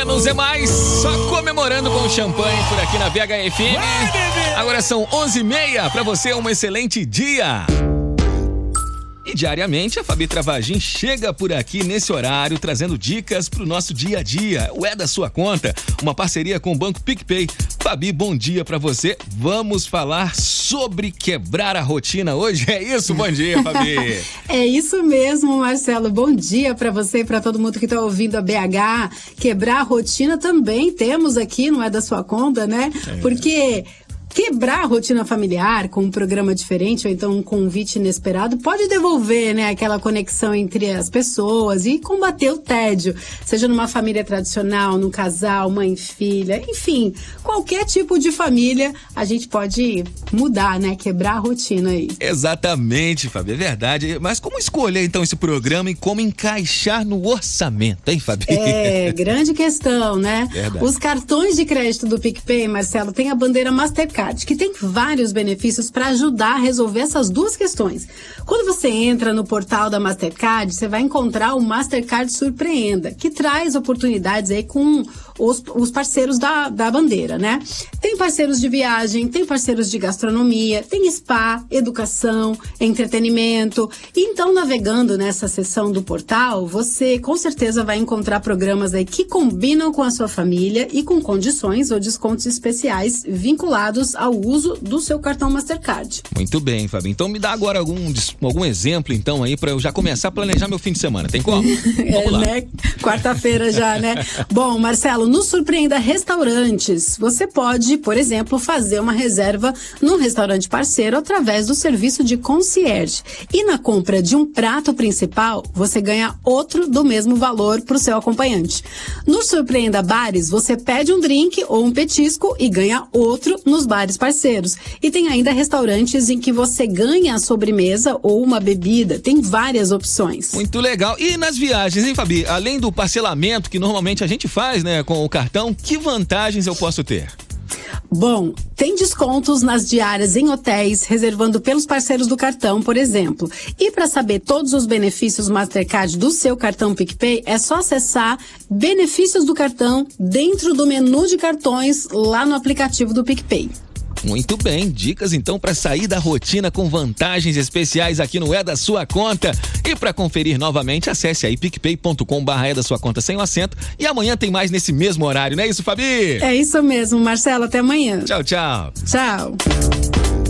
Menos é mais, só comemorando com champanhe por aqui na VHFM. Agora são 11h30, pra você um excelente dia. E diariamente a Fabi Travagin chega por aqui nesse horário trazendo dicas pro nosso dia a dia. O É da Sua Conta, uma parceria com o Banco PicPay. Fabi, bom dia pra você. Vamos falar sobre quebrar a rotina hoje, é isso? Bom dia, Fabi. É isso mesmo, Marcelo. Bom dia pra você e pra todo mundo que tá ouvindo a BH. Quebrar a rotina também temos aqui, não é da sua conta, né? Porque quebrar a rotina familiar com um programa diferente ou então um convite inesperado pode devolver, né, aquela conexão entre as pessoas e combater o tédio, seja numa família tradicional, num casal, mãe e filha, enfim, qualquer tipo de família a gente pode mudar, né, quebrar a rotina aí. Exatamente, Fabi, é verdade. Mas como escolher então esse programa e como encaixar no orçamento, hein, Fabi? É, grande questão, né? Verdade. Os cartões de crédito do PicPay, Marcelo, tem a bandeira Mastercard, que tem vários benefícios para ajudar a resolver essas duas questões. Quando você entra no portal da Mastercard, você vai encontrar o Mastercard Surpreenda, que traz oportunidades aí com os parceiros da bandeira, né? Tem parceiros de viagem, tem parceiros de gastronomia, tem spa, educação, entretenimento. E então, navegando nessa seção do portal, você com certeza vai encontrar programas aí que combinam com a sua família e com condições ou descontos especiais vinculados ao uso do seu cartão Mastercard. Muito bem, Fabi. Então me dá agora algum exemplo, então, aí, pra eu já começar a planejar meu fim de semana. Tem como? Vamos lá. Né? Quarta-feira já, né? Bom, Marcelo, no Surpreenda Restaurantes, você pode, por exemplo, fazer uma reserva num restaurante parceiro através do serviço de concierge. E na compra de um prato principal, você ganha outro do mesmo valor para o seu acompanhante. No Surpreenda Bares, você pede um drink ou um petisco e ganha outro nos bares parceiros. E tem ainda restaurantes em que você ganha a sobremesa ou uma bebida. Tem várias opções. Muito legal. E nas viagens, hein, Fabi? Além do parcelamento que normalmente a gente faz, né, com o cartão, que vantagens eu posso ter? Bom, tem descontos nas diárias em hotéis, reservando pelos parceiros do cartão, por exemplo. E para saber todos os benefícios Mastercard do seu cartão PicPay, é só acessar benefícios do cartão dentro do menu de cartões lá no aplicativo do PicPay. Muito bem, dicas então para sair da rotina com vantagens especiais aqui no É da Sua Conta. E para conferir novamente, acesse aí picpay.com/é da sua conta sem o acento. E amanhã tem mais nesse mesmo horário, não é isso, Fabi? É isso mesmo, Marcelo, até amanhã. Tchau, tchau. Tchau.